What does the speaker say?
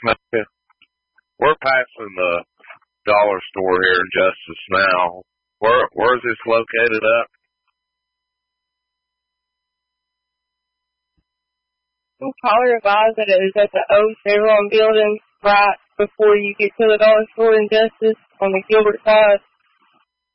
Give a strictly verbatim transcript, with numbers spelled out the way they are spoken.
Okay. We're passing the dollar store here in Justice now. Where where is this located at? Caller advised that it is at the old Chevron building right before you get to the dollar store in Justice on the Gilbert side.